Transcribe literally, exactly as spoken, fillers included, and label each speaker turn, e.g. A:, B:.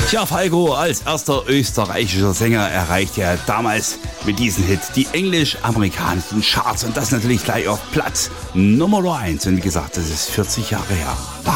A: Tja, Falco als erster österreichischer Sänger erreicht ja damals mit diesem Hit die englisch-amerikanischen Charts und das natürlich gleich auf Platz Nummer eins. Und wie gesagt, das ist vierzig Jahre her.